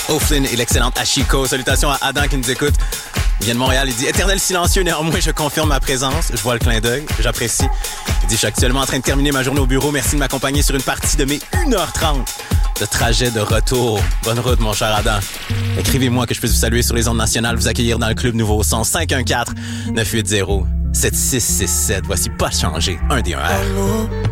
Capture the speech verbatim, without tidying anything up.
O'Flynn et l'excellente Ashiko. Salutations à Adam qui nous écoute. Il vient de Montréal, il dit « Éternel silencieux, néanmoins, je confirme ma présence. » Je vois le clin d'œil, j'apprécie. Il dit « Je suis actuellement en train de terminer ma journée au bureau. Merci de m'accompagner sur une partie de mes une heure trente de trajet de retour. » Bonne route, mon cher Adam. Écrivez-moi que je puisse vous saluer sur les ondes nationales, vous accueillir dans le Club Nouveau Son. cinq un quatre, neuf huit zéro, sept six six sept. Voici Pas Changer, un des un R.